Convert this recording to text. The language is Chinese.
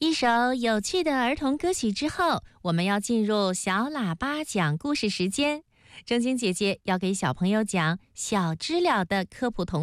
一首有趣的儿童歌曲之后，我们要进入小喇叭讲故事时间。正晶姐姐要给小朋友讲小知了的科普童